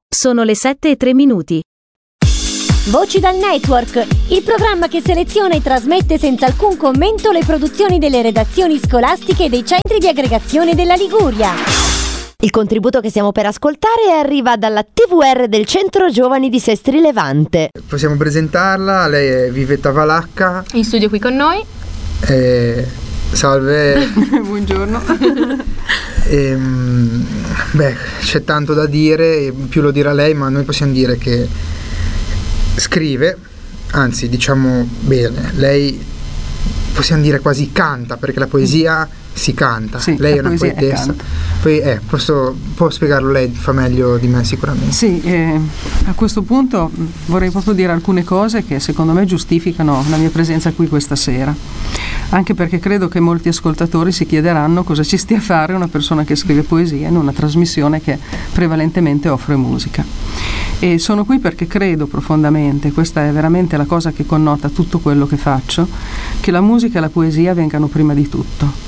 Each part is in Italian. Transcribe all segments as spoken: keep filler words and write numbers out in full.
Sono le sette e tre minuti. Voci dal Network, il programma che seleziona e trasmette senza alcun commento le produzioni delle redazioni scolastiche e dei centri di aggregazione della Liguria. Il contributo che stiamo per ascoltare arriva dalla T V R del Centro Giovani di Sestri Levante. Possiamo presentarla, lei è Vivetta Valacca. In studio qui con noi. Eh, salve. Buongiorno. E, beh, c'è tanto da dire, più lo dirà lei, ma noi possiamo dire che scrive, anzi diciamo bene, lei possiamo dire quasi canta, perché la poesia si canta. Sì, lei è una poesia poetessa. Poi eh, posso, può spiegarlo lei, fa meglio di me sicuramente. Sì, eh, a questo punto vorrei proprio dire alcune cose che secondo me giustificano la mia presenza qui questa sera, anche perché credo che molti ascoltatori si chiederanno cosa ci stia a fare una persona che scrive poesia in una trasmissione che prevalentemente offre musica. E sono qui perché credo profondamente, questa è veramente la cosa che connota tutto quello che faccio, che la musica e la poesia vengano prima di tutto.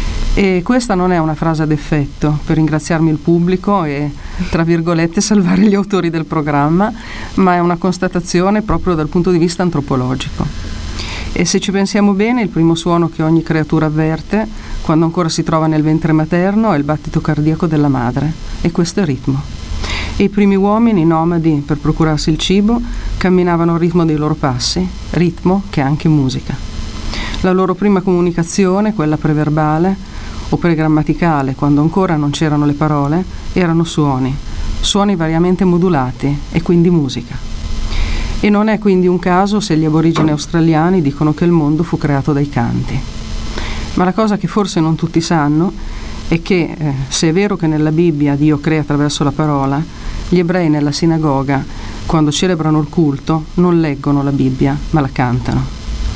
E questa non è una frase ad effetto per ringraziarmi il pubblico e, tra virgolette, salvare gli autori del programma, ma è una constatazione proprio dal punto di vista antropologico. E se ci pensiamo bene, il primo suono che ogni creatura avverte quando ancora si trova nel ventre materno è il battito cardiaco della madre, e questo è ritmo. E i primi uomini nomadi per procurarsi il cibo camminavano al ritmo dei loro passi, ritmo che è anche musica. La loro prima comunicazione, quella preverbale o pregrammaticale, quando ancora non c'erano le parole, erano suoni, suoni variamente modulati e quindi musica. E non è quindi un caso se gli aborigeni australiani dicono che il mondo fu creato dai canti. Ma la cosa che forse non tutti sanno è che, eh, se è vero che nella Bibbia Dio crea attraverso la parola, gli ebrei nella sinagoga, quando celebrano il culto, non leggono la Bibbia, ma la cantano.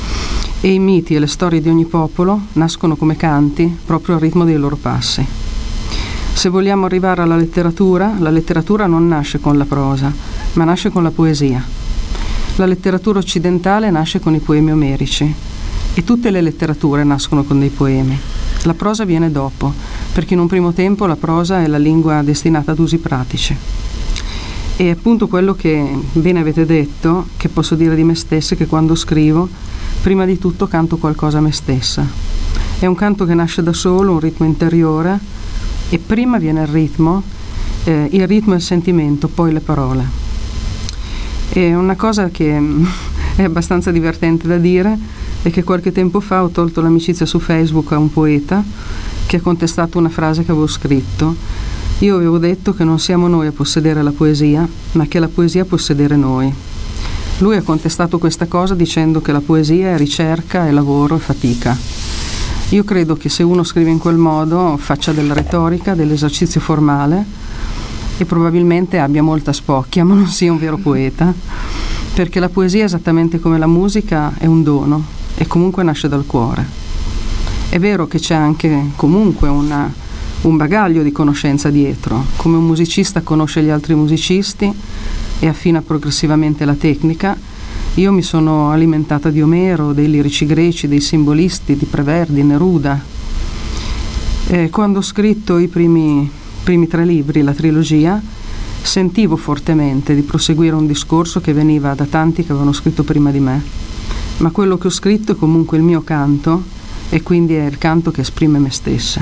E i miti e le storie di ogni popolo nascono come canti proprio al ritmo dei loro passi. Se vogliamo arrivare alla letteratura, la letteratura non nasce con la prosa, ma nasce con la poesia. La letteratura occidentale nasce con i poemi omerici e tutte le letterature nascono con dei poemi. La prosa viene dopo, perché in un primo tempo la prosa è la lingua destinata ad usi pratici. E appunto quello che bene avete detto, che posso dire di me stessa, che quando scrivo, prima di tutto canto qualcosa a me stessa. È un canto che nasce da solo, un ritmo interiore, e prima viene il ritmo, eh, il ritmo e il sentimento, poi le parole. E una cosa che è abbastanza divertente da dire è che qualche tempo fa ho tolto l'amicizia su Facebook a un poeta che ha contestato una frase che avevo scritto. Io avevo detto che non siamo noi a possedere la poesia, ma che la poesia a possedere noi. Lui ha contestato questa cosa dicendo che la poesia è ricerca, è lavoro, è fatica. Io credo che se uno scrive in quel modo faccia della retorica, dell'esercizio formale e probabilmente abbia molta spocchia, ma non sia un vero poeta, perché la poesia, esattamente come la musica, è un dono e comunque nasce dal cuore. È vero che c'è anche comunque una, un bagaglio di conoscenza dietro, come un musicista conosce gli altri musicisti e affina progressivamente la tecnica. Io mi sono alimentata di Omero, dei lirici greci, dei simbolisti, di Preverdi, Neruda. E quando ho scritto i primi, primi tre libri, la trilogia, sentivo fortemente di proseguire un discorso che veniva da tanti che avevano scritto prima di me. Ma quello che ho scritto è comunque il mio canto e quindi è il canto che esprime me stessa.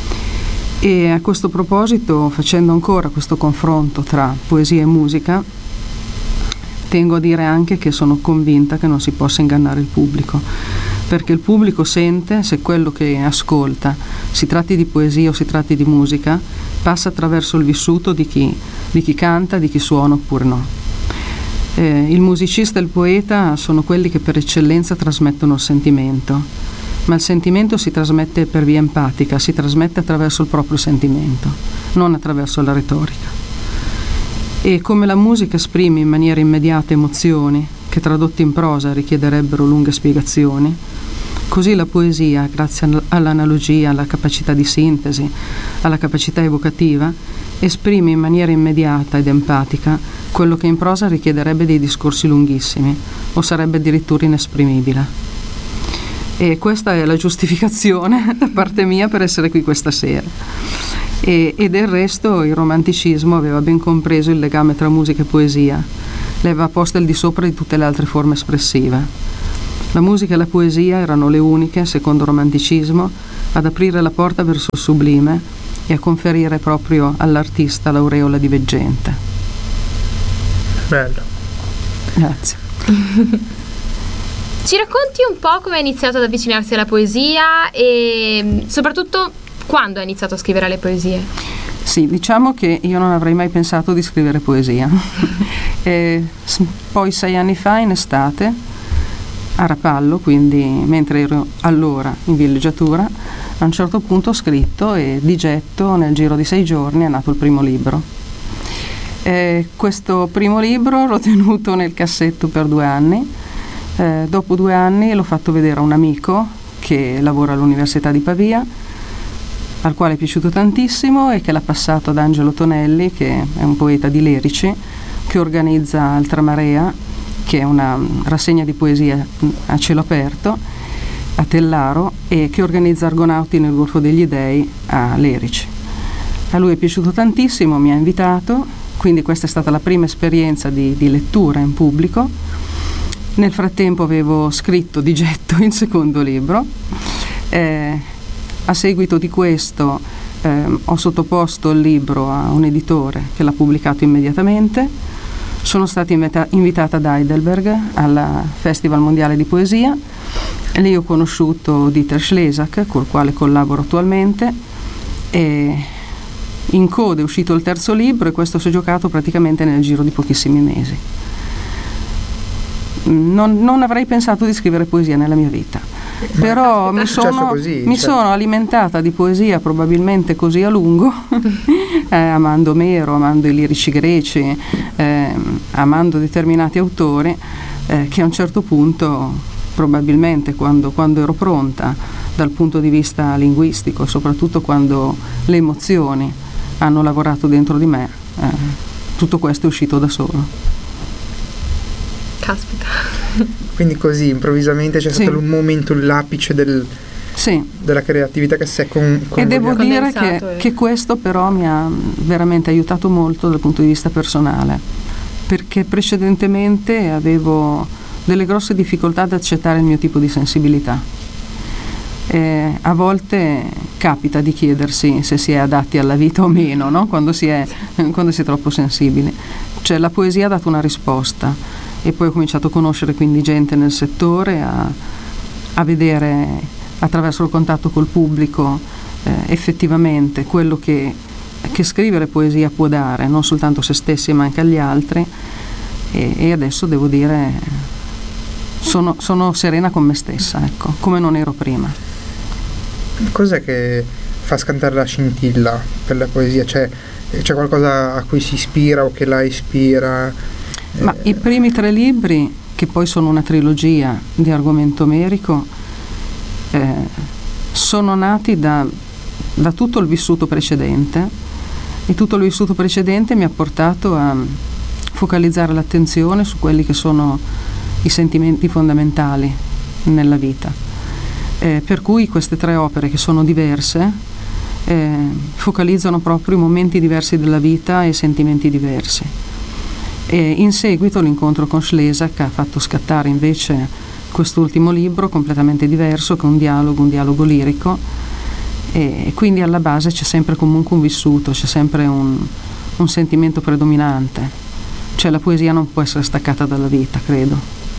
E a questo proposito, facendo ancora questo confronto tra poesia e musica, tengo a dire anche che sono convinta che non si possa ingannare il pubblico, perché il pubblico sente se quello che ascolta, si tratti di poesia o si tratti di musica, passa attraverso il vissuto di chi, di chi canta, di chi suona oppure no. Eh, il musicista e il poeta sono quelli che per eccellenza trasmettono il sentimento, ma il sentimento si trasmette per via empatica, si trasmette attraverso il proprio sentimento, non attraverso la retorica. E come la musica esprime in maniera immediata emozioni che tradotte in prosa richiederebbero lunghe spiegazioni, così la poesia, grazie all'analogia, alla capacità di sintesi, alla capacità evocativa, esprime in maniera immediata ed empatica quello che in prosa richiederebbe dei discorsi lunghissimi o sarebbe addirittura inesprimibile. E questa è la giustificazione da parte mia per essere qui questa sera. e, e del resto il romanticismo aveva ben compreso il legame tra musica e poesia, le aveva poste al di sopra di tutte le altre forme espressive. La musica e la poesia erano le uniche, secondo il romanticismo, ad aprire la porta verso il sublime e a conferire proprio all'artista l'aureola di veggente. Bello. Grazie. Ci racconti un po' come ha iniziato ad avvicinarsi alla poesia e soprattutto quando ha iniziato a scrivere le poesie? Sì, diciamo che io non avrei mai pensato di scrivere poesia. E poi sei anni fa, in estate, a Rapallo, quindi mentre ero allora in villeggiatura, a un certo punto ho scritto e di getto nel giro di sei giorni è nato il primo libro. E questo primo libro l'ho tenuto nel cassetto per due anni. Eh, dopo due anni l'ho fatto vedere a un amico che lavora all'Università di Pavia, al quale è piaciuto tantissimo e che l'ha passato ad Angelo Tonelli, che è un poeta di Lerici, che organizza Altramarea, che è una rassegna di poesia a cielo aperto a Tellaro, e che organizza Argonauti nel Golfo degli Dei a Lerici. A lui è piaciuto tantissimo, mi ha invitato, quindi questa è stata la prima esperienza di, di lettura in pubblico. Nel frattempo avevo scritto di getto il secondo libro. Eh, a seguito di questo eh, ho sottoposto il libro a un editore che l'ha pubblicato immediatamente. Sono stata invita- invitata ad Heidelberg al Festival Mondiale di Poesia. Lì ho conosciuto Dieter Schlesak, col quale collaboro attualmente, e in coda è uscito il terzo libro e questo si è giocato praticamente nel giro di pochissimi mesi. Non, non avrei pensato di scrivere poesia nella mia vita, ma però mi sono, così, mi cioè. sono alimentata di poesia probabilmente così a lungo, eh, amando Omero, amando i lirici greci, eh, amando determinati autori, eh, che a un certo punto, probabilmente quando, quando ero pronta dal punto di vista linguistico, soprattutto quando le emozioni hanno lavorato dentro di me, eh, tutto questo è uscito da solo. Caspita. Quindi così improvvisamente c'è sì. stato un momento, l'apice del, sì. della creatività che si è con, con e devo dire che, eh. che questo però mi ha veramente aiutato molto dal punto di vista personale, perché precedentemente avevo delle grosse difficoltà ad accettare il mio tipo di sensibilità. E a volte capita di chiedersi se si è adatti alla vita o meno, no? Quando si è, quando si è troppo sensibili. Cioè la poesia ha dato una risposta. E poi ho cominciato a conoscere quindi gente nel settore, a, a vedere attraverso il contatto col pubblico eh, effettivamente quello che, che scrivere poesia può dare, non soltanto a se stessi ma anche agli altri, e, e adesso devo dire sono, sono serena con me stessa, ecco, come non ero prima. Cos'è che fa scattare la scintilla per la poesia? C'è, c'è qualcosa a cui si ispira o che la ispira? Ma i primi tre libri, che poi sono una trilogia di argomento omerico, eh, sono nati da, da tutto il vissuto precedente, e tutto il vissuto precedente mi ha portato a focalizzare l'attenzione su quelli che sono i sentimenti fondamentali nella vita. Eh, per cui queste tre opere, che sono diverse, eh, focalizzano proprio momenti diversi della vita e sentimenti diversi. E in seguito l'incontro con Schlesak ha fatto scattare invece quest'ultimo libro completamente diverso, che è un dialogo, un dialogo lirico, e quindi alla base c'è sempre comunque un vissuto, c'è sempre un, un sentimento predominante, cioè la poesia non può essere staccata dalla vita, credo.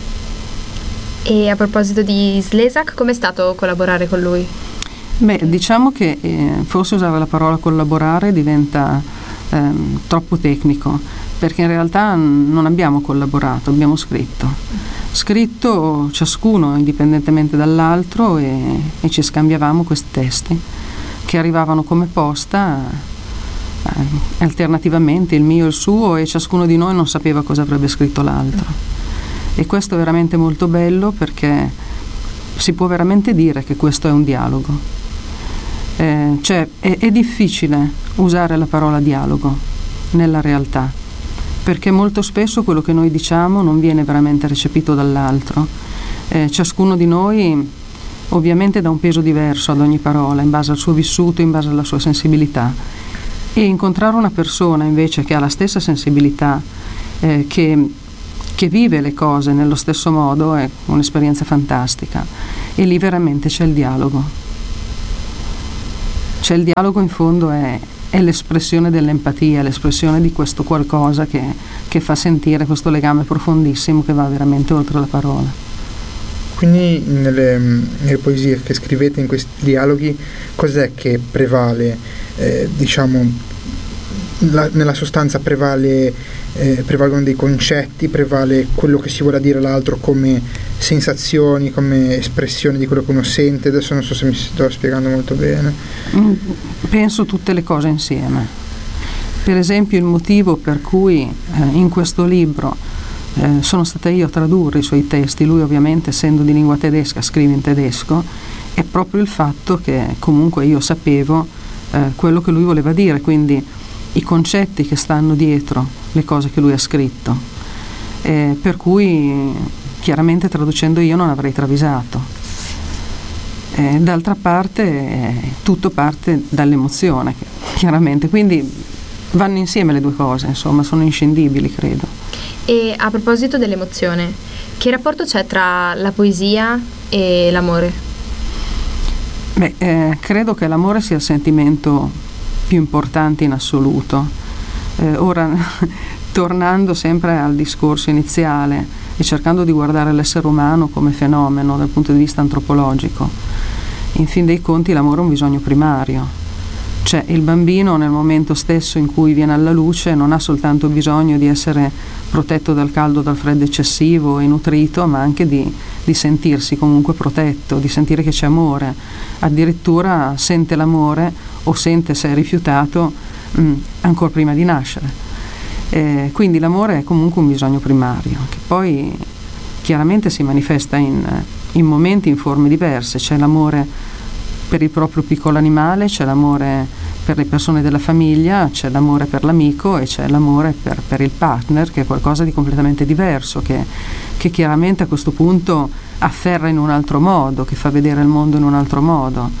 E a proposito di Schlesak, com'è stato collaborare con lui? Beh, diciamo che eh, forse usare la parola collaborare diventa ehm, troppo tecnico, perché in realtà non abbiamo collaborato, abbiamo scritto. Scritto ciascuno indipendentemente dall'altro, e, e ci scambiavamo questi testi che arrivavano come posta eh, alternativamente, il mio e il suo, e ciascuno di noi non sapeva cosa avrebbe scritto l'altro. E questo è veramente molto bello, perché si può veramente dire che questo è un dialogo. Eh, cioè è, è difficile usare la parola dialogo nella realtà, perché molto spesso quello che noi diciamo non viene veramente recepito dall'altro. Eh, ciascuno di noi ovviamente dà un peso diverso ad ogni parola, in base al suo vissuto, in base alla sua sensibilità, e incontrare una persona invece che ha la stessa sensibilità, eh, che, che vive le cose nello stesso modo, è un'esperienza fantastica, e lì veramente c'è il dialogo. C'è il dialogo, in fondo è, è l'espressione dell'empatia, l'espressione di questo qualcosa che, che fa sentire questo legame profondissimo che va veramente oltre la parola. Quindi nelle, nelle poesie che scrivete, in questi dialoghi, cos'è che prevale? Eh, diciamo, la, nella sostanza prevale, eh, prevalgono dei concetti, prevale quello che si vuole dire l'altro come sensazioni, come espressioni di quello che uno sente. Adesso non so se mi sto spiegando molto bene. Penso tutte le cose insieme. Per esempio, il motivo per cui eh, in questo libro Eh, sono stata io a tradurre i suoi testi, lui ovviamente essendo di lingua tedesca scrive in tedesco, è proprio il fatto che comunque io sapevo eh, quello che lui voleva dire, quindi i concetti che stanno dietro le cose che lui ha scritto, eh, per cui chiaramente traducendo io non avrei travisato. Eh, d'altra parte eh, tutto parte dall'emozione, chiaramente, quindi vanno insieme le due cose, insomma, sono inscindibili, credo. E a proposito dell'emozione, che rapporto c'è tra la poesia e l'amore? Beh, eh, credo che l'amore sia il sentimento più importante in assoluto. Eh, ora, tornando sempre al discorso iniziale e cercando di guardare l'essere umano come fenomeno dal punto di vista antropologico, in fin dei conti l'amore è un bisogno primario. Cioè il bambino nel momento stesso in cui viene alla luce non ha soltanto bisogno di essere protetto dal caldo, dal freddo eccessivo e nutrito, ma anche di, di sentirsi comunque protetto, di sentire che c'è amore. Addirittura sente l'amore o sente se è rifiutato mh, ancora prima di nascere. Eh, quindi l'amore è comunque un bisogno primario, che poi chiaramente si manifesta in, in momenti, in forme diverse. C'è l'amore per il proprio piccolo animale, c'è l'amore per le persone della famiglia, c'è l'amore per l'amico e c'è l'amore per, per il partner, che è qualcosa di completamente diverso, che, che chiaramente a questo punto afferra in un altro modo, che fa vedere il mondo in un altro modo.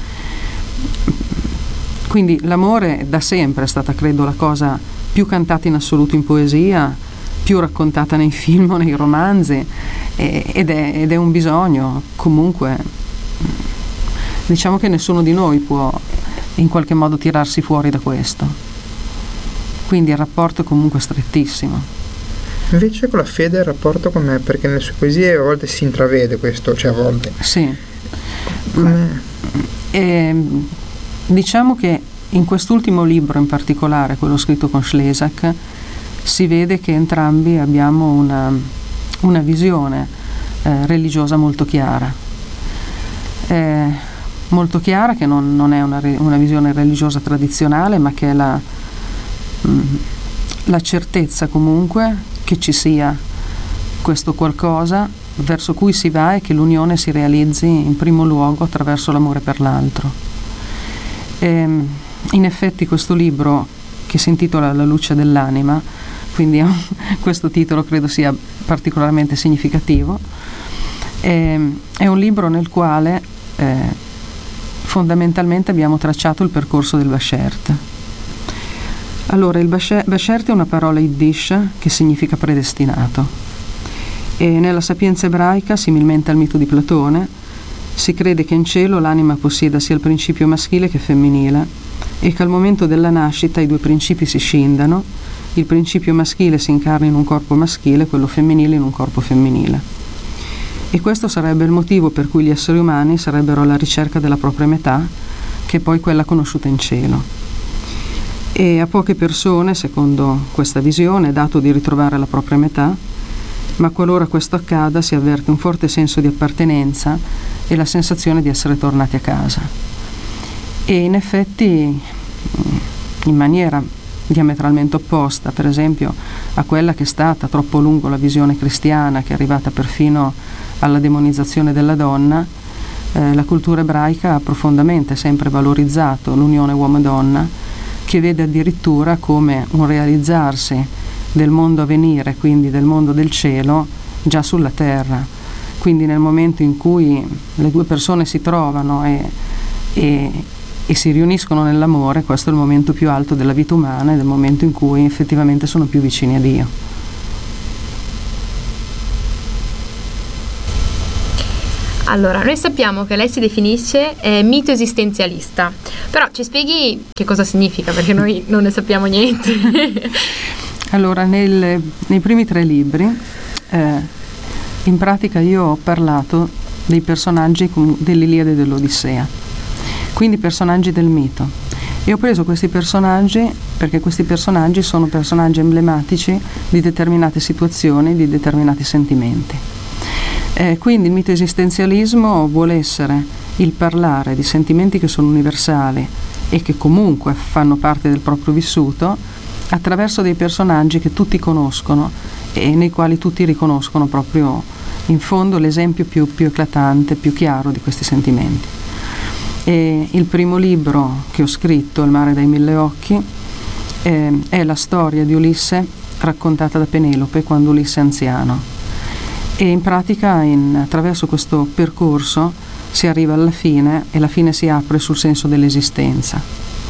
Quindi l'amore da sempre è stata, credo, la cosa più cantata in assoluto in poesia, più raccontata nei film o nei romanzi, e, ed, è, ed è un bisogno comunque. Diciamo che nessuno di noi può in qualche modo tirarsi fuori da questo. Quindi il rapporto è comunque strettissimo. Invece con la fede il rapporto com'è? Perché nelle sue poesie a volte si intravede questo, cioè a volte. Sì. Com'è? E, diciamo che in quest'ultimo libro in particolare, quello scritto con Schlesak, si vede che entrambi abbiamo una, una visione eh, religiosa molto chiara. Eh, molto chiara, che non, non è una, una visione religiosa tradizionale, ma che è la, mh, la certezza comunque che ci sia questo qualcosa verso cui si va e che l'unione si realizzi in primo luogo attraverso l'amore per l'altro. E, in effetti questo libro, che si intitola La luce dell'anima, quindi questo titolo credo sia particolarmente significativo, è, è un libro nel quale eh, fondamentalmente abbiamo tracciato il percorso del Bashert. Allora, il Bashert è una parola yiddish che significa predestinato, e nella sapienza ebraica, similmente al mito di Platone, si crede che in cielo l'anima possieda sia il principio maschile che femminile, e che al momento della nascita i due principi si scindano, il principio maschile si incarna in un corpo maschile, quello femminile in un corpo femminile. E questo sarebbe il motivo per cui gli esseri umani sarebbero alla ricerca della propria metà, che è poi quella conosciuta in cielo. E a poche persone, secondo questa visione, è dato di ritrovare la propria metà, ma qualora questo accada si avverte un forte senso di appartenenza e la sensazione di essere tornati a casa. E in effetti, in maniera diametralmente opposta, per esempio, a quella che è stata troppo a lungo la visione cristiana, che è arrivata perfino alla demonizzazione della donna, eh, la cultura ebraica ha profondamente sempre valorizzato l'unione uomo-donna, che vede addirittura come un realizzarsi del mondo a venire, quindi del mondo del cielo, già sulla terra. Quindi nel momento in cui le due persone si trovano e, e, e si riuniscono nell'amore, questo è il momento più alto della vita umana ed è il momento in cui effettivamente sono più vicini a Dio. Allora, noi sappiamo che lei si definisce eh, mito esistenzialista, però ci spieghi che cosa significa, perché noi non ne sappiamo niente. Allora, nel, nei primi tre libri, eh, in pratica io ho parlato dei personaggi dell'Iliade e dell'Odissea, quindi personaggi del mito, e ho preso questi personaggi perché questi personaggi sono personaggi emblematici di determinate situazioni, di determinati sentimenti. Eh, quindi il mito esistenzialismo vuole essere il parlare di sentimenti che sono universali e che comunque fanno parte del proprio vissuto attraverso dei personaggi che tutti conoscono e nei quali tutti riconoscono proprio in fondo l'esempio più, più eclatante, più chiaro di questi sentimenti. E il primo libro che ho scritto, Il mare dai mille occhi, eh, è la storia di Ulisse raccontata da Penelope quando Ulisse è anziano. E in pratica in, attraverso questo percorso si arriva alla fine e la fine si apre sul senso dell'esistenza.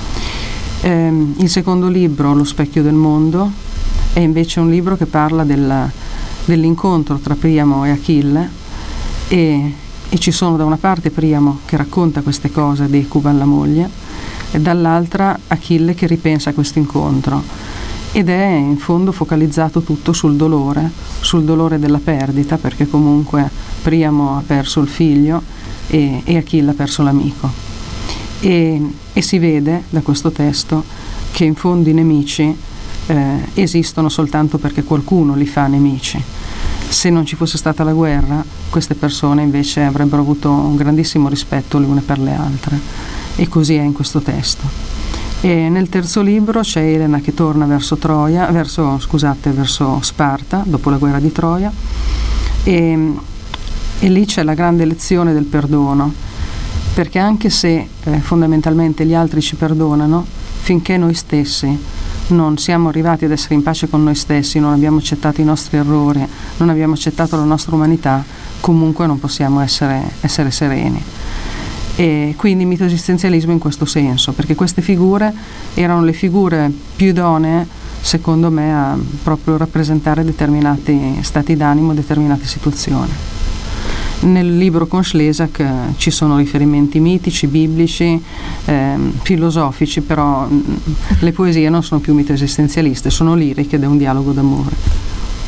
Eh, il secondo libro, Lo specchio del mondo, è invece un libro che parla della, dell'incontro tra Priamo e Achille e, e ci sono da una parte Priamo che racconta queste cose ad Ecuba, alla moglie, e dall'altra Achille che ripensa a questo incontro. Ed è in fondo focalizzato tutto sul dolore, sul dolore della perdita, perché comunque Priamo ha perso il figlio e, e Achille ha perso l'amico. E, e si vede da questo testo che in fondo i nemici eh, esistono soltanto perché qualcuno li fa nemici. Se non ci fosse stata la guerra, queste persone invece avrebbero avuto un grandissimo rispetto le une per le altre. E così è in questo testo. E nel terzo libro c'è Elena che torna verso Troia, verso, scusate, verso Sparta, dopo la guerra di Troia, e, e lì c'è la grande lezione del perdono, perché anche se eh, fondamentalmente gli altri ci perdonano, finché noi stessi non siamo arrivati ad essere in pace con noi stessi, non abbiamo accettato i nostri errori, non abbiamo accettato la nostra umanità, comunque non possiamo essere, essere sereni. E quindi mito esistenzialismo in questo senso, perché queste figure erano le figure più idonee, secondo me, a proprio rappresentare determinati stati d'animo, determinate situazioni. Nel libro con Schlesak eh, ci sono riferimenti mitici, biblici, eh, filosofici, però mh, le poesie non sono più mito esistenzialiste, sono liriche ed è un dialogo d'amore.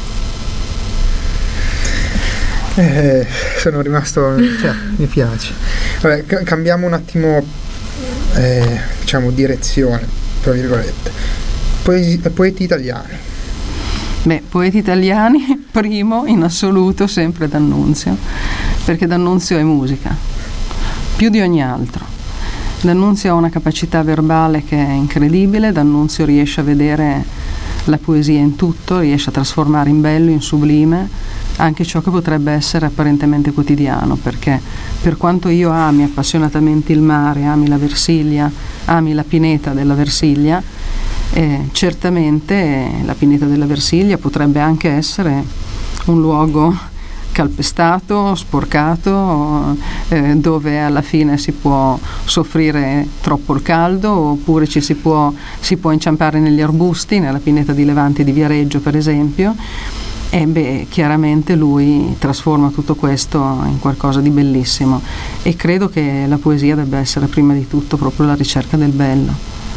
Eh, sono rimasto, cioè, mi piace. Vabbè, c- cambiamo un attimo, eh, diciamo, direzione, tra virgolette. Poesi- poeti italiani. Beh, poeti italiani, primo in assoluto sempre D'Annunzio, perché D'Annunzio è musica, più di ogni altro. D'Annunzio ha una capacità verbale che è incredibile, D'Annunzio riesce a vedere la poesia in tutto, riesce a trasformare in bello, in sublime, anche ciò che potrebbe essere apparentemente quotidiano, perché per quanto io ami appassionatamente il mare, ami la Versiglia, ami la pineta della Versiglia, eh, certamente eh, la pineta della Versiglia potrebbe anche essere un luogo calpestato, sporcato, eh, dove alla fine si può soffrire troppo il caldo, oppure ci si può, si può inciampare negli arbusti, nella pineta di Levante di Viareggio per esempio. E beh, chiaramente lui trasforma tutto questo in qualcosa di bellissimo e credo che la poesia debba essere prima di tutto proprio la ricerca del bello.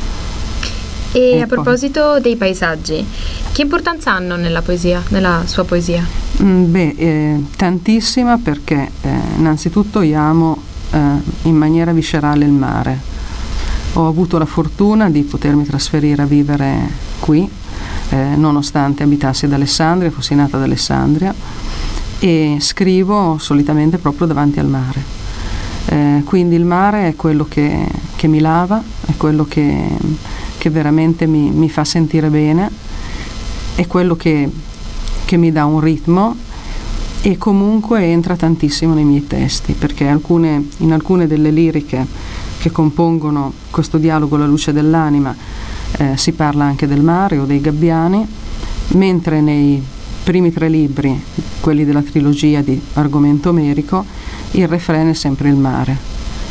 E, e a poi, proposito dei paesaggi, che importanza hanno nella poesia, nella sua poesia? Mh, beh, eh, tantissima, perché eh, innanzitutto io amo eh, in maniera viscerale il mare. Ho avuto la fortuna di potermi trasferire a vivere qui, Eh, nonostante abitassi ad Alessandria, fossi nata ad Alessandria, e scrivo solitamente proprio davanti al mare. Eh, quindi il mare è quello che, che mi lava, è quello che, che veramente mi, mi fa sentire bene, è quello che, che mi dà un ritmo e comunque entra tantissimo nei miei testi, perché alcune, in alcune delle liriche che compongono questo dialogo La luce dell'anima Eh, si parla anche del mare o dei gabbiani, mentre nei primi tre libri, quelli della trilogia di Argomento omerico, il refrain è sempre il mare.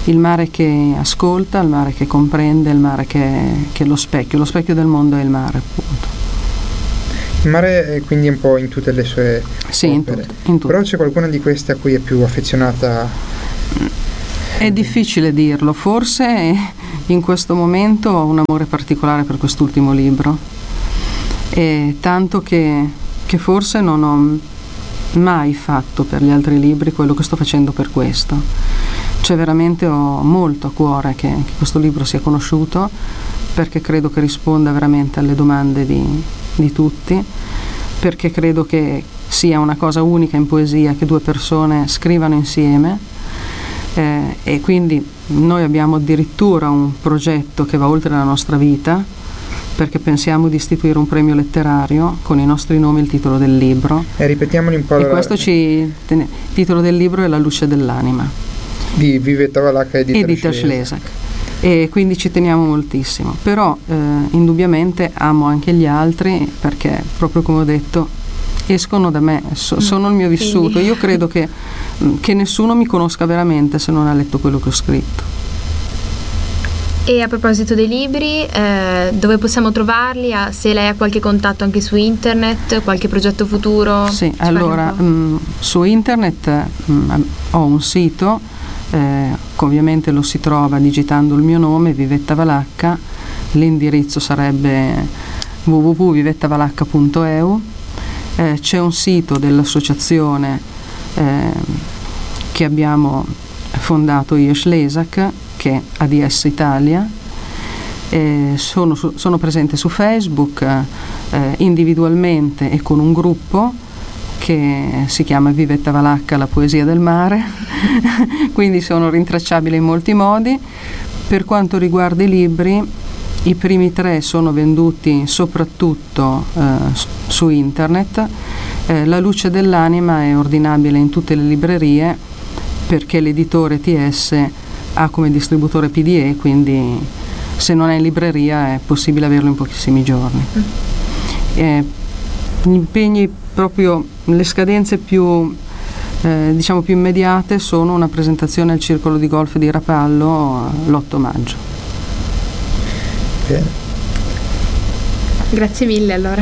il mare che ascolta, il mare che comprende, il mare che, che è lo specchio, lo specchio del mondo è il mare, appunto. Il mare è quindi un po' in tutte le sue sì, opere. in tutte, in tutte. Però c'è qualcuna di queste a cui è più affezionata? È difficile dirlo, forse in questo momento ho un amore particolare per quest'ultimo libro, e tanto che, che forse non ho mai fatto per gli altri libri quello che sto facendo per questo. Cioè veramente ho molto a cuore che, che questo libro sia conosciuto, perché credo che risponda veramente alle domande di, di tutti, perché credo che sia una cosa unica in poesia che due persone scrivano insieme, eh, e quindi noi abbiamo addirittura un progetto che va oltre la nostra vita, perché pensiamo di istituire un premio letterario con i nostri nomi e il titolo del libro. E ripetiamoli un po'. E questo ci, il titolo del libro è La luce dell'anima. Di Vivetta Valacca e Dieter Schlesiak, e quindi ci teniamo moltissimo, però eh, indubbiamente amo anche gli altri, perché proprio come ho detto escono da me, so, sono il mio vissuto. Io credo che, che nessuno mi conosca veramente se non ha letto quello che ho scritto. E a proposito dei libri, eh, dove possiamo trovarli? Ah, se lei ha qualche contatto anche su internet, qualche progetto futuro? Sì, allora mh, su internet mh, ho un sito, eh, che ovviamente lo si trova digitando il mio nome, Vivetta Valacca. L'indirizzo sarebbe w w w punto vivetta valacca punto e u. Eh, c'è un sito dell'associazione eh, che abbiamo fondato io e Schlesiak, che è A D S Italia. Eh, sono, su, sono presente su Facebook, eh, individualmente e con un gruppo che si chiama Vivetta Valacca, la poesia del mare, quindi sono rintracciabili in molti modi. Per quanto riguarda i libri, i primi tre sono venduti soprattutto eh, su internet. Eh, La luce dell'anima è ordinabile in tutte le librerie, perché l'editore T S ha come distributore P D E, quindi se non è in libreria è possibile averlo in pochissimi giorni. Eh, gli impegni, proprio le scadenze più eh, diciamo più immediate, sono una presentazione al Circolo di Golf di Rapallo l'otto maggio. Bene. Grazie mille allora.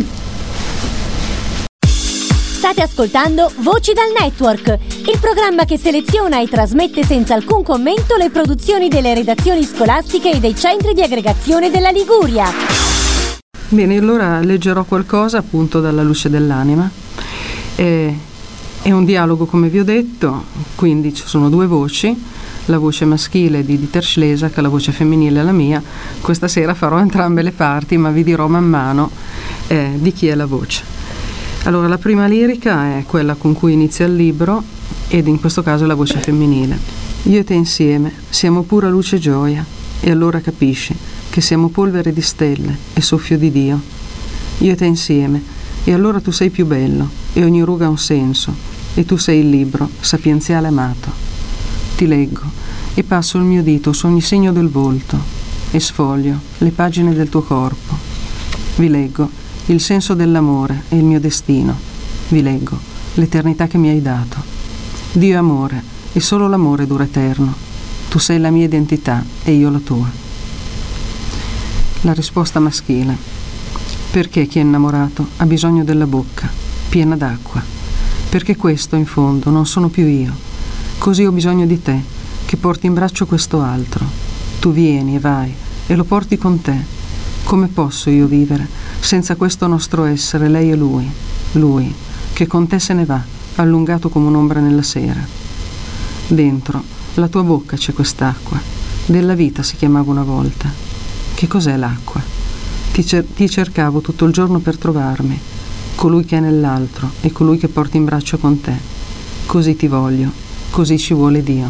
State ascoltando Voci dal Network, il programma che seleziona e trasmette senza alcun commento le produzioni delle redazioni scolastiche e dei centri di aggregazione della Liguria. Bene, allora leggerò qualcosa appunto dalla luce dell'anima. È, è un dialogo, come vi ho detto, quindi ci sono due voci, la voce maschile di Dieter Schlesiak, la voce femminile la mia. Questa sera farò entrambe le parti, ma vi dirò man mano eh, di chi è la voce. Allora, la prima lirica è quella con cui inizia il libro, ed in questo caso è la voce femminile. Io e te insieme siamo pura luce e gioia, e allora capisci che siamo polvere di stelle e soffio di Dio. Io e te insieme, e allora tu sei più bello, e ogni ruga ha un senso, e tu sei il libro sapienziale amato. Ti leggo, e passo il mio dito su ogni segno del volto, e sfoglio le pagine del tuo corpo. Vi leggo il senso dell'amore e il mio destino. Vi leggo l'eternità che mi hai dato. Dio è amore, e solo l'amore dura eterno. Tu sei la mia identità, e io la tua. La risposta maschile. Perché chi è innamorato ha bisogno della bocca, piena d'acqua? Perché questo, in fondo, non sono più io. Così ho bisogno di te, che porti in braccio questo altro. Tu vieni e vai, e lo porti con te. Come posso io vivere senza questo nostro essere, lei e lui? Lui, che con te se ne va, allungato come un'ombra nella sera. Dentro la tua bocca c'è quest'acqua. Della vita si chiamava una volta. Che cos'è l'acqua? Ti, cer- ti cercavo tutto il giorno per trovarmi, colui che è nell'altro e colui che porti in braccio con te. Così ti voglio, così ci vuole Dio.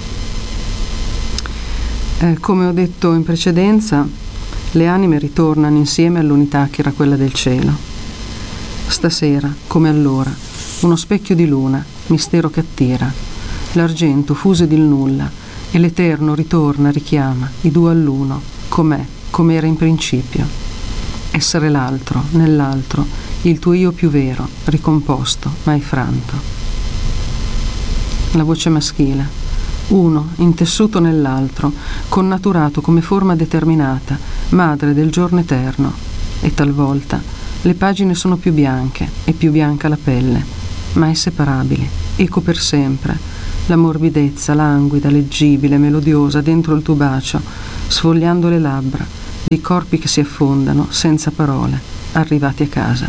Eh, come ho detto in precedenza, le anime ritornano insieme all'unità che era quella del cielo. Stasera, come allora, uno specchio di luna, mistero che attira. L'argento fuse il nulla, e l'eterno ritorna, richiama, i due all'uno, com'è, com'era in principio. Essere l'altro, nell'altro, il tuo io più vero, ricomposto, mai franto. La voce maschile. uno intessuto nell'altro, connaturato come forma determinata, madre del giorno eterno. E talvolta le pagine sono più bianche e più bianca la pelle, ma inseparabili, eco per sempre, la morbidezza languida, leggibile, melodiosa dentro il tuo bacio, sfogliando le labbra, dei corpi che si affondano senza parole, arrivati a casa.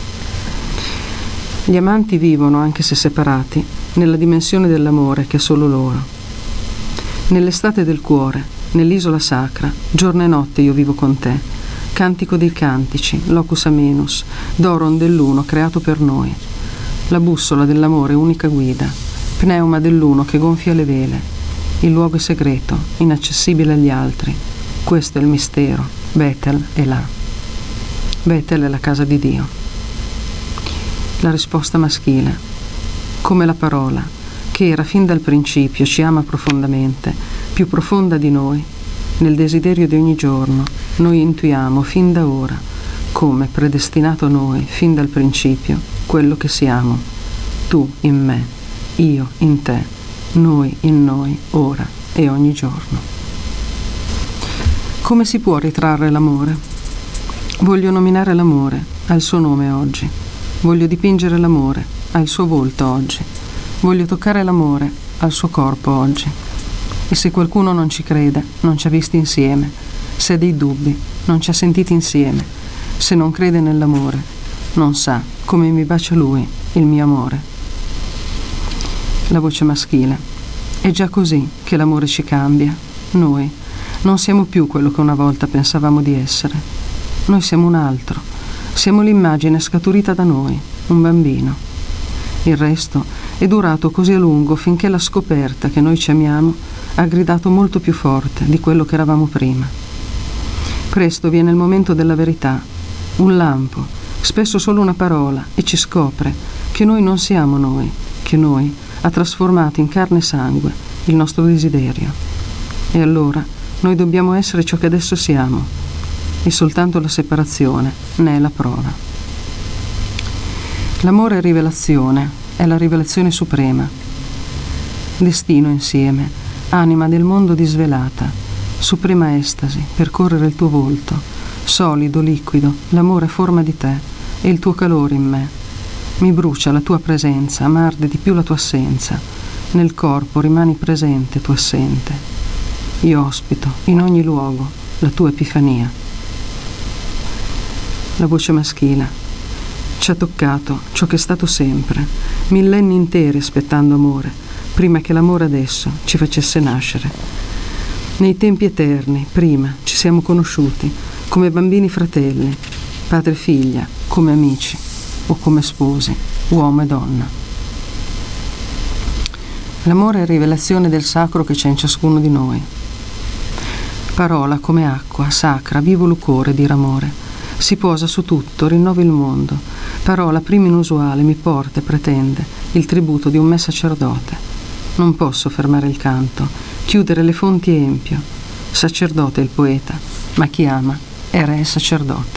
Gli amanti vivono, anche se separati, nella dimensione dell'amore che è solo loro. Nell'estate del cuore, nell'isola sacra, giorno e notte io vivo con te, cantico dei cantici, locus amenus, doron dell'uno creato per noi, la bussola dell'amore unica guida, pneuma dell'uno che gonfia le vele, il luogo è segreto, inaccessibile agli altri, questo è il mistero, Betel è là. Betel è la casa di Dio. La risposta maschile, come la parola, che era fin dal principio, ci ama profondamente, più profonda di noi, nel desiderio di ogni giorno, noi intuiamo fin da ora, come predestinato noi, fin dal principio, quello che siamo, tu in me, io in te, noi in noi, ora e ogni giorno. Come si può ritrarre l'amore? Voglio nominare l'amore al suo nome oggi. Voglio dipingere l'amore al suo volto oggi. Voglio toccare l'amore al suo corpo oggi. E se qualcuno non ci crede, non ci ha visti insieme, se ha dei dubbi, non ci ha sentiti insieme, se non crede nell'amore, non sa come mi bacia lui, il mio amore. La voce maschile. È già così che l'amore ci cambia. Noi non siamo più quello che una volta pensavamo di essere. Noi siamo un altro. Siamo l'immagine scaturita da noi, un bambino. Il resto è durato così a lungo finché la scoperta che noi ci amiamo ha gridato molto più forte di quello che eravamo prima. Presto viene il momento della verità, un lampo, spesso solo una parola, e ci scopre che noi non siamo noi, che noi ha trasformato in carne e sangue il nostro desiderio. E allora noi dobbiamo essere ciò che adesso siamo, e soltanto la separazione ne è la prova. L'amore è rivelazione, è la rivelazione suprema. Destino insieme, anima del mondo disvelata, suprema estasi, percorrere il tuo volto, solido, liquido, l'amore forma di te e il tuo calore in me. Mi brucia la tua presenza, m'arde di più la tua assenza, nel corpo rimani presente tu assente. Io ospito in ogni luogo la tua epifania. La voce maschile. Ci ha toccato ciò che è stato sempre, millenni interi aspettando amore, prima che l'amore adesso ci facesse nascere. Nei tempi eterni, prima, ci siamo conosciuti, come bambini fratelli, padre e figlia, come amici o come sposi, uomo e donna. L'amore è rivelazione del sacro che c'è in ciascuno di noi. Parola come acqua, sacra, vivo lucore, dire amore. Si posa su tutto, rinnova il mondo. Parola prima inusuale mi porta e pretende il tributo di un me sacerdote. Non posso fermare il canto, chiudere le fonti è empio. Sacerdote è il poeta, ma chi ama è re e sacerdote.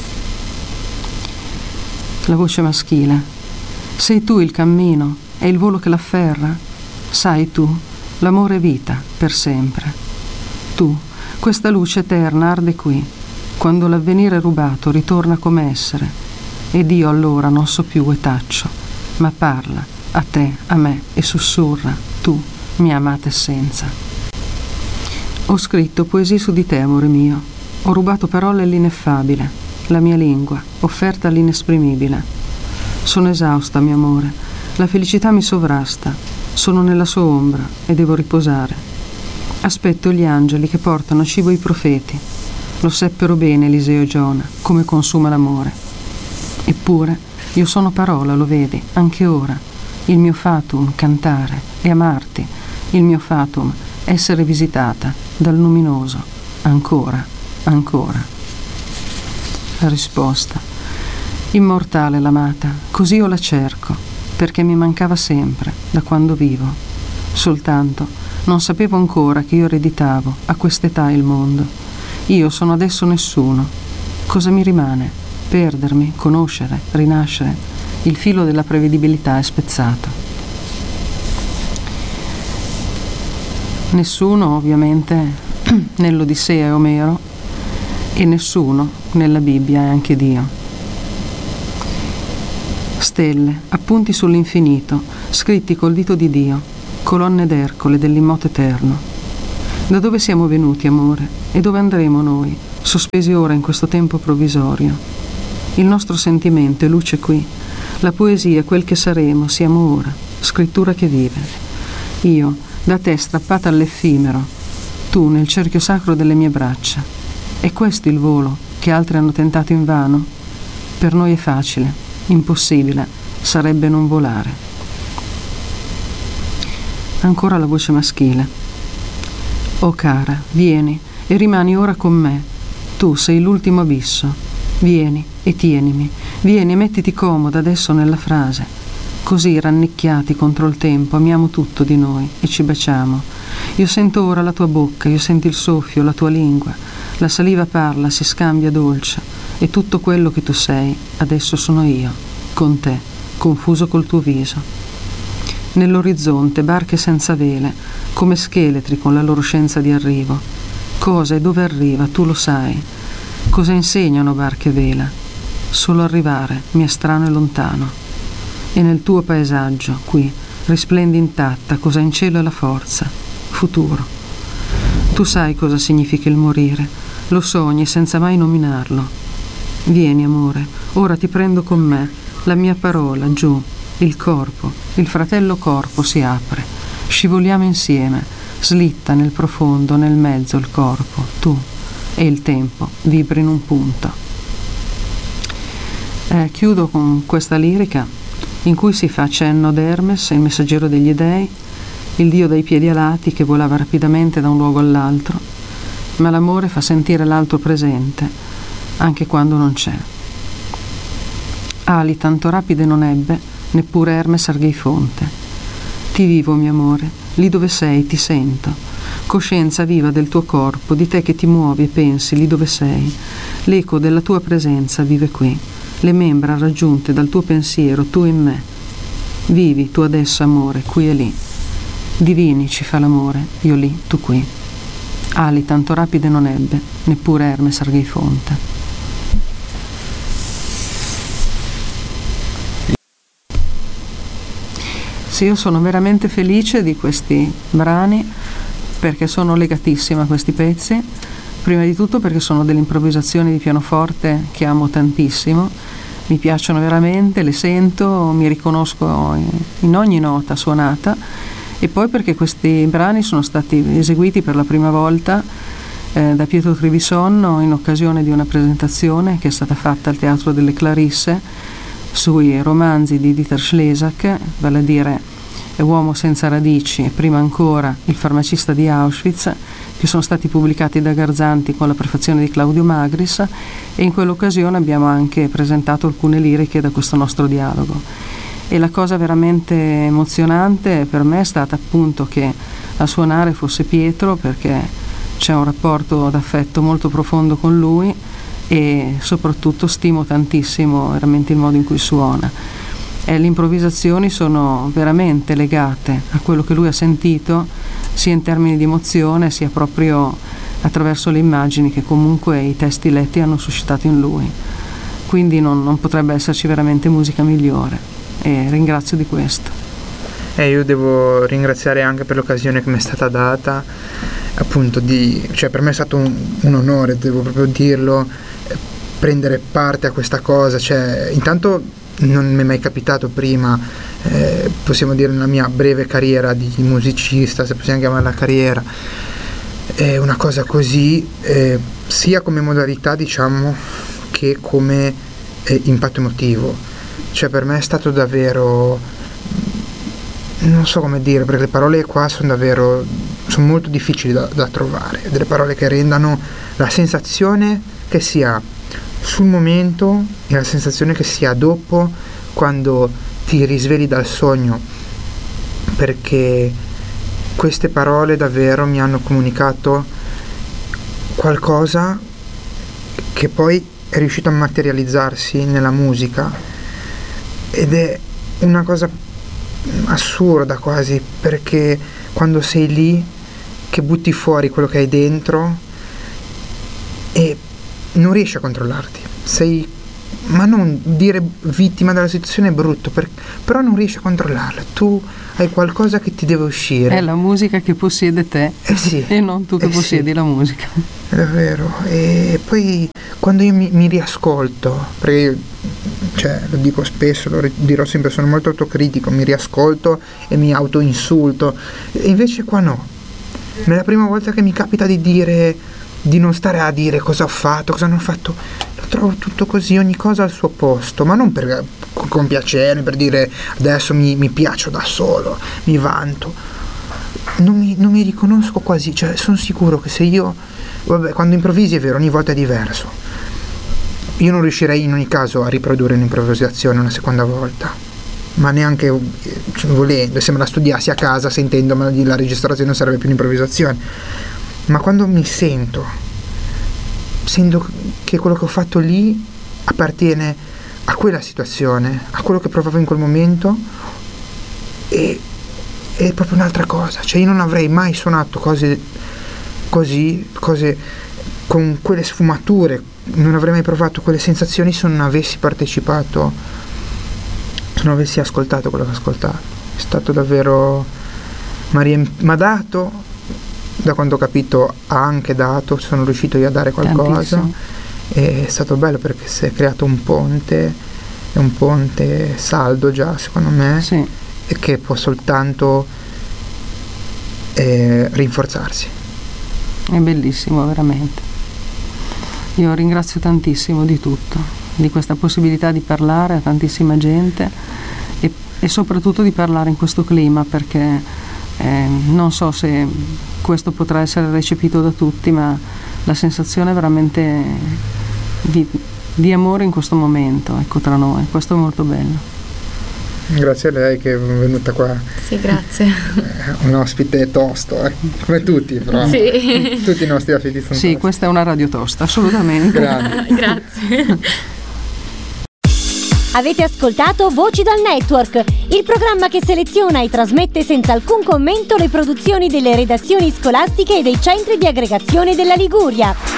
La voce maschile. Sei tu il cammino, è il volo che l'afferra. Sai tu, l'amore è vita, per sempre. Tu, questa luce eterna arde qui, quando l'avvenire rubato ritorna come essere, ed io allora non so più e taccio, ma parla a te, a me, e sussurra, tu, mia amata essenza. Ho scritto poesie su di te, amore mio, ho rubato parole all'ineffabile, la mia lingua, offerta all'inesprimibile. Sono esausta, mio amore, la felicità mi sovrasta, sono nella sua ombra e devo riposare. Aspetto gli angeli che portano cibo ai profeti. Lo seppero bene Eliseo e Giona, come consuma l'amore. Eppure io sono parola, lo vedi, anche ora. Il mio fatum, cantare e amarti. Il mio fatum, essere visitata dal luminoso. Ancora, ancora. La risposta. Immortale l'amata, così io la cerco, perché mi mancava sempre, da quando vivo. Soltanto non sapevo ancora che io ereditavo a quest'età il mondo. Io sono adesso nessuno. Cosa mi rimane? Perdermi, conoscere, rinascere. Il filo della prevedibilità è spezzato. Nessuno ovviamente nell'Odissea è Omero e nessuno nella Bibbia è anche Dio. Stelle, appunti sull'infinito, scritti col dito di Dio, colonne d'Ercole dell'immoto eterno. Da dove siamo venuti, amore, e dove andremo noi, sospesi ora in questo tempo provvisorio? Il nostro sentimento è luce qui, la poesia, quel che saremo, siamo ora, scrittura che vive. Io, da te strappata all'effimero, tu nel cerchio sacro delle mie braccia. È questo il volo che altri hanno tentato invano? Per noi è facile. Impossibile sarebbe non volare. Ancora la voce maschile. Oh cara, vieni e rimani ora con me. Tu sei l'ultimo abisso. Vieni e tienimi. Vieni e mettiti comoda adesso nella frase. Così rannicchiati contro il tempo amiamo tutto di noi e ci baciamo. Io sento ora la tua bocca, io sento il soffio, la tua lingua. La saliva parla, si scambia dolce. E tutto quello che tu sei, adesso sono io, con te, confuso col tuo viso. Nell'orizzonte barche senza vele, come scheletri con la loro scienza di arrivo. Cosa e dove arriva, tu lo sai. Cosa insegnano barche e vela? Solo arrivare, mi è strano e lontano. E nel tuo paesaggio, qui, risplendi intatta, cosa in cielo è la forza, futuro. Tu sai cosa significa il morire, lo sogni senza mai nominarlo. Vieni, amore, ora ti prendo con me, la mia parola, giù, il corpo, il fratello corpo si apre, scivoliamo insieme, slitta nel profondo, nel mezzo il corpo, tu e il tempo, vibra in un punto. Eh, chiudo con questa lirica in cui si fa cenno d'Hermes, il messaggero degli dei, il dio dai piedi alati che volava rapidamente da un luogo all'altro, ma l'amore fa sentire l'altro presente, anche quando non c'è. Ali tanto rapide non ebbe, neppure Hermes Argeifonte. Ti vivo, mio amore, lì dove sei ti sento. Coscienza viva del tuo corpo, di te che ti muovi e pensi lì dove sei. L'eco della tua presenza vive qui, le membra raggiunte dal tuo pensiero, tu in me. Vivi tu adesso, amore, qui e lì. Divini ci fa l'amore, io lì, tu qui. Ali tanto rapide non ebbe, neppure Hermes Argeifonte. Sì, io sono veramente felice di questi brani perché sono legatissima a questi pezzi, prima di tutto perché sono delle improvvisazioni di pianoforte che amo tantissimo, mi piacciono veramente, le sento, mi riconosco in ogni nota suonata, e poi perché questi brani sono stati eseguiti per la prima volta eh, da Pietro Trevisonno in occasione di una presentazione che è stata fatta al Teatro delle Clarisse sui romanzi di Dieter Schlesach, vale a dire Uomo senza radici e prima ancora Il farmacista di Auschwitz, che sono stati pubblicati da Garzanti con la prefazione di Claudio Magris, e in quell'occasione abbiamo anche presentato alcune liriche da questo nostro dialogo. E la cosa veramente emozionante per me è stata appunto che a suonare fosse Pietro, perché c'è un rapporto d'affetto molto profondo con lui e soprattutto stimo tantissimo veramente il modo in cui suona. E le improvvisazioni sono veramente legate a quello che lui ha sentito, sia in termini di emozione sia proprio attraverso le immagini che comunque i testi letti hanno suscitato in lui. Quindi non, non potrebbe esserci veramente musica migliore, e ringrazio di questo. E io devo ringraziare anche per l'occasione che mi è stata data, appunto di, cioè per me è stato un, un onore, devo proprio dirlo, prendere parte a questa cosa. Cioè intanto non mi è mai capitato prima, eh, possiamo dire nella mia breve carriera di musicista, se possiamo chiamarla carriera, eh, una cosa così, eh, sia come modalità diciamo che come eh, impatto emotivo. Cioè per me è stato davvero, non so come dire, perché le parole qua sono davvero, sono molto difficili da, da trovare, delle parole che rendano la sensazione che sia sul momento e la sensazione che sia dopo, quando ti risvegli dal sogno, perché queste parole davvero mi hanno comunicato qualcosa che poi è riuscito a materializzarsi nella musica, ed è una cosa assurda quasi, perché quando sei lì che butti fuori quello che hai dentro e non riesci a controllarti. Sei, ma non dire vittima della situazione è brutto, per, però non riesci a controllarla. Tu hai qualcosa che ti deve uscire. È la musica che possiede te, eh sì, e non tu che eh possiedi sì, la musica. È vero. E poi quando io mi, mi riascolto, perché io, cioè, lo dico spesso, lo dirò sempre, sono molto autocritico, mi riascolto e mi autoinsulto, e invece qua no. È la prima volta che mi capita di dire, di non stare a dire cosa ho fatto, cosa non ho fatto. Lo trovo tutto così, ogni cosa al suo posto, ma non per, con piacere, per dire adesso mi, mi piaccio da solo, mi vanto. Non mi, non mi riconosco quasi, cioè sono sicuro che se io, vabbè, quando improvvisi è vero, ogni volta è diverso. Io non riuscirei in ogni caso a riprodurre un'improvvisazione una seconda volta, ma neanche cioè, volendo, se me la studiassi a casa sentendomela, la registrazione non sarebbe più un'improvvisazione. Ma quando mi sento, sento che quello che ho fatto lì appartiene a quella situazione, a quello che provavo in quel momento, e è proprio un'altra cosa. Cioè io non avrei mai suonato cose così, cose con quelle sfumature, non avrei mai provato quelle sensazioni se non avessi partecipato, se non avessi ascoltato quello che ho ascoltato. È stato davvero, mi ha dato, da quando ho capito ha anche dato, sono riuscito io a dare qualcosa. Tantissimo. È stato bello perché si è creato un ponte, è un ponte saldo già secondo me, sì, e che può soltanto eh, rinforzarsi. È bellissimo veramente. Io ringrazio tantissimo di tutto, di questa possibilità di parlare a tantissima gente e, e soprattutto di parlare in questo clima, perché eh, non so se questo potrà essere recepito da tutti, ma la sensazione è veramente di, di amore in questo momento, ecco, tra noi. Questo è molto bello. Grazie a lei che è venuta qua. Sì, grazie. Un ospite tosto, eh? Come tutti, però. Sì. Tutti i nostri ospiti sono Sì, tosti. questa è una radio tosta, assolutamente. Grazie. Avete ascoltato Voci dal Network, il programma che seleziona e trasmette senza alcun commento le produzioni delle redazioni scolastiche e dei centri di aggregazione della Liguria.